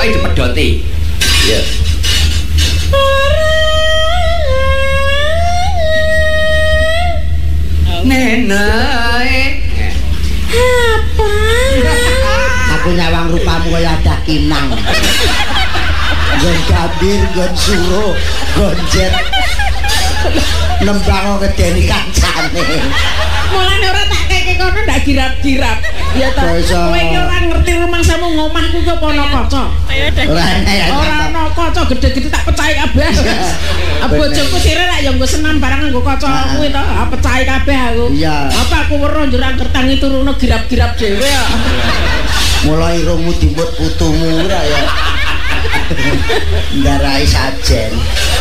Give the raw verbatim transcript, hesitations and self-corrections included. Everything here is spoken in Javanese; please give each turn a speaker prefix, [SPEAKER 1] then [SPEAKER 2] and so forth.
[SPEAKER 1] awake dipedhoti. Iya. Nenek.
[SPEAKER 2] Apa?
[SPEAKER 3] Aku nyawang rupamu kaya ada kinang. Gon kabir, gon suruh, gon jet. Nembang ngedeni kancane.
[SPEAKER 2] Mulane ora tak keke kono ndak girap-girap. Ya ta. Kowe iki ora ngerti rumangsamu ngomahku ki apa ana kaca.
[SPEAKER 3] Ora ana.
[SPEAKER 2] Ora ana kaca gede-gede tak pecahi kabeh. Bojoku sire rak ya nggo senam barang nggo kaca kuwi to. Pecahi kabeh aku. Apa aku weruh njurang kertangi turuno girap-girap dhewe kok.
[SPEAKER 3] Mulai irungmu dimbut putumu ora ya. Ndarai sajen.